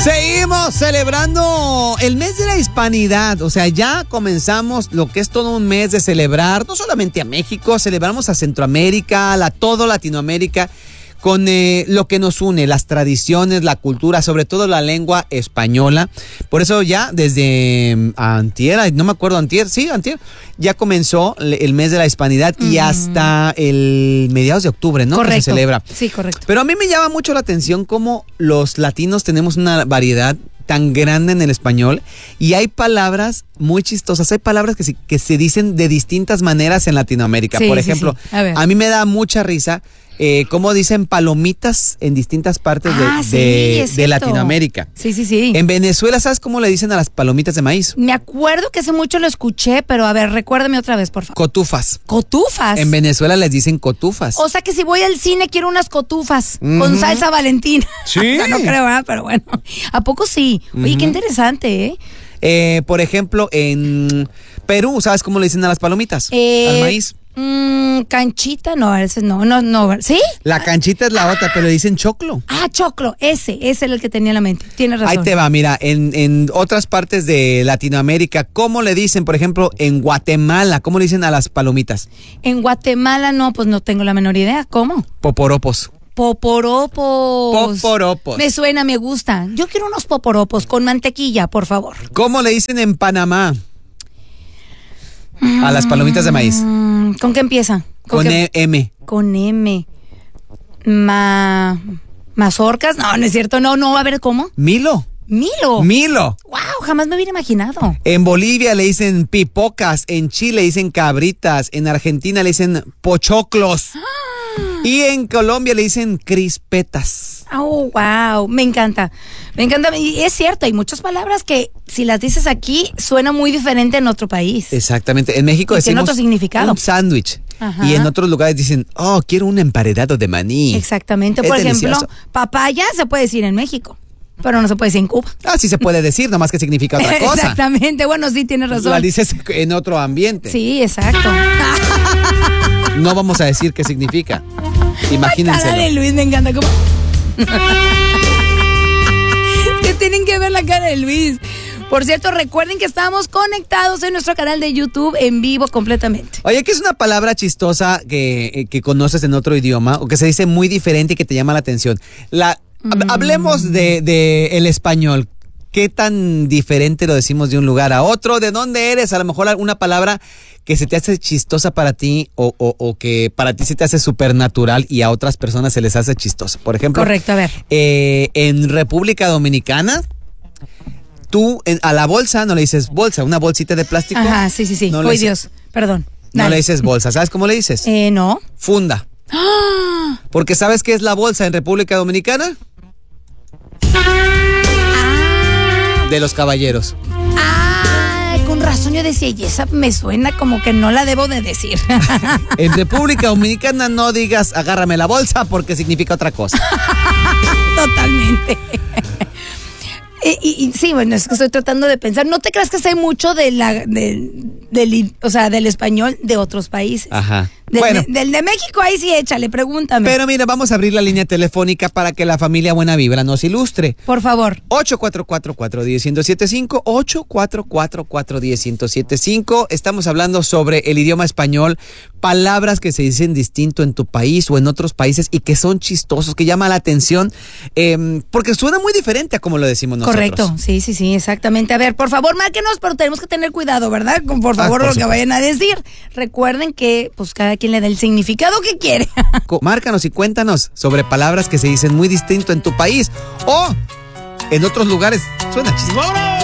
Seguimos celebrando el mes de la hispanidad, o sea, ya comenzamos lo que es todo un mes de celebrar, no solamente a México, celebramos a Centroamérica, a toda Latinoamérica, con lo que nos une, las tradiciones, la cultura, sobre todo la lengua española. Por eso ya desde antier, no me acuerdo, antier, ya comenzó el mes de la hispanidad y hasta el mediados de octubre, ¿no? Correcto. Que se celebra. Sí, correcto. Pero a mí me llama mucho la atención cómo los latinos tenemos una variedad tan grande en el español y hay palabras muy chistosas, hay palabras que se dicen de distintas maneras en Latinoamérica. Sí, Por sí, ejemplo, sí. a mí me da mucha risa cómo dicen palomitas en distintas partes es de cierto. Latinoamérica. Sí, sí, sí. En Venezuela, ¿sabes cómo le dicen a las palomitas de maíz? Me acuerdo que hace mucho lo escuché, pero a ver, recuérdame otra vez, por favor. Cotufas. ¿Cotufas? En Venezuela les dicen cotufas. O sea que si voy al cine quiero unas cotufas Ujú. con salsa Valentina. Sí. O sea, no creo, ¿verdad? Pero bueno. ¿A poco sí? Oye, qué interesante, ¿eh? Por ejemplo, en Perú, ¿sabes cómo le dicen a las palomitas? Al maíz. Canchita, no, ese no, ¿sí? La canchita es la otra, pero le dicen choclo. Ah, choclo, ese es el que tenía en la mente. Tienes razón. Ahí te va, mira, en otras partes de Latinoamérica, ¿cómo le dicen, por ejemplo, en Guatemala, cómo le dicen a las palomitas? En Guatemala no, pues no tengo la menor idea. ¿Cómo? Poporopos. Poporopos. Poporopos. Me suena, me gusta. Yo quiero unos poporopos con mantequilla, por favor. ¿Cómo le dicen en Panamá a las palomitas de maíz? ¿Con qué empieza? Con qué? M. Con M. ¿Mazorcas? No, no es cierto. No, a ver, ¿cómo? Milo. Wow, jamás me hubiera imaginado. En Bolivia le dicen pipocas, en Chile le dicen cabritas, en Argentina le dicen pochoclos. Y en Colombia le dicen crispetas. Oh, wow, me encanta. Y es cierto, hay muchas palabras que si las dices aquí suena muy diferente en otro país. Exactamente. En México Y tiene decimos otro significado. un sándwich. Ajá. Y en otros lugares dicen, oh, quiero un emparedado de maní. Exactamente. Es Por ejemplo, delicioso. papaya se puede decir en México, pero no se puede decir en Cuba. Ah, sí se puede decir, nomás que significa otra cosa. Exactamente, bueno, sí, tienes razón. La dices en otro ambiente. Sí, exacto. No vamos a decir qué significa. Imagínenselo. La cara de Luis me encanta. ¿Cómo? ¿Qué tienen que ver la cara de Luis? Por cierto, recuerden que estamos conectados en nuestro canal de YouTube en vivo completamente. Oye, ¿qué es una palabra chistosa que conoces en otro idioma o que se dice muy diferente y que te llama la atención? Hablemos de el español. ¿Qué tan diferente lo decimos de un lugar a otro? ¿De dónde eres? A lo mejor alguna palabra que se te hace chistosa para ti o que para ti se te hace supernatural y a otras personas se les hace chistosa. Por ejemplo, correcto, a ver. En República Dominicana, tú a la bolsa no le dices bolsa, una bolsita de plástico. Ajá, sí. No Ay, Dios, perdón. No Dale. le dices bolsa. ¿Sabes cómo le dices? No. Funda. ¡Ah! Porque ¿sabes qué es la bolsa en República Dominicana? De los caballeros. Ay, con razón yo decía, y esa me suena como que no la debo de decir. En República Dominicana no digas agárrame la bolsa porque significa otra cosa. Totalmente. Y sí, bueno, es que estoy tratando de pensar. No te creas que sé mucho del español de otros países. Ajá. Del de México, ahí sí, échale, pregúntame. Pero mira, vamos a abrir la línea telefónica para que la familia Buena Vibra nos ilustre. Por favor. 844-410-1075, 844-410-1075. Estamos hablando sobre el idioma español, palabras que se dicen distinto en tu país o en otros países y que son chistosos, que llaman la atención, porque suena muy diferente a como lo decimos nosotros. Correcto, sí, exactamente. A ver, por favor, márquenos, pero tenemos que tener cuidado, ¿verdad? Por favor, lo que vayan a decir. Recuerden que, pues, cada quien le da el significado que quiere. Márcanos y cuéntanos sobre palabras que se dicen muy distinto en tu país o en otros lugares. Suena chistoso.